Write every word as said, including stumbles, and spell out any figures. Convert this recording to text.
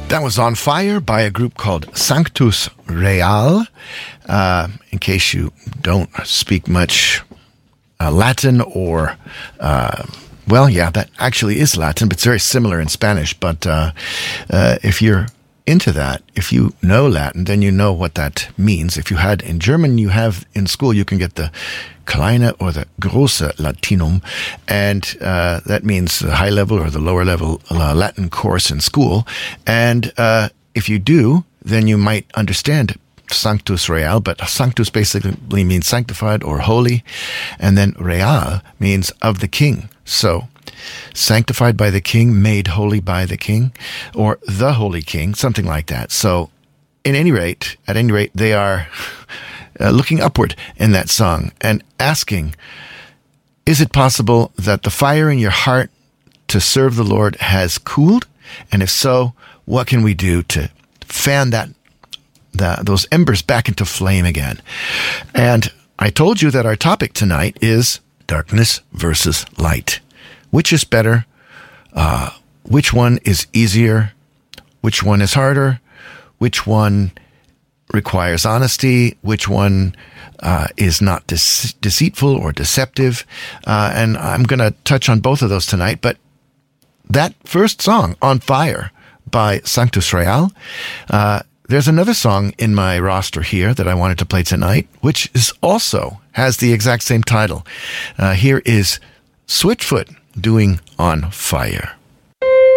That was On Fire by a group called Sanctus Real. Uh, in case you don't speak much uh, Latin or, uh, well, yeah, that actually is Latin, but it's very similar in Spanish. But uh, uh, if you're into that, if you know Latin, then you know what that means. If you had in German, you have in school, you can get the Kleine or the Große Latinum, and uh, that means the high level or the lower level uh, Latin course in school. And uh, if you do, then you might understand Sanctus Real, but Sanctus basically means sanctified or holy, and then Real means of the king. So sanctified by the king, made holy by the king, or the holy king, something like that. So in any rate, at any rate, they are uh, looking upward in that song and asking, is it possible that the fire in your heart to serve the Lord has cooled? And if so, what can we do to fan that the, those embers back into flame again? And I told you that our topic tonight is darkness versus light. Which is better? Uh, which one is easier? Which one is harder? Which one requires honesty? Which one uh, is not de- deceitful or deceptive? Uh, and I'm going to touch on both of those tonight. But that first song, On Fire, by Sanctus Real, uh, there's another song in my roster here that I wanted to play tonight, which is also has the exact same title. Uh, here is Switchfoot doing On Fire.